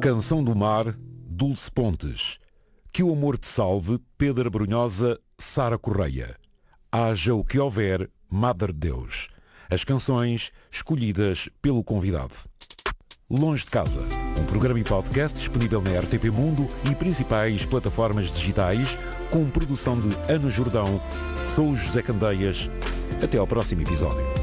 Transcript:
Canção do Mar, Dulce Pontes. Que o Amor te Salve, Pedro Brunhosa, Sara Correia. Haja o que houver, Madre Deus. As canções escolhidas pelo convidado. Longe de Casa, um programa e podcast disponível na RTP Mundo e principais plataformas digitais, com produção de Ana Jordão. Sou o José Candeias. Até ao próximo episódio.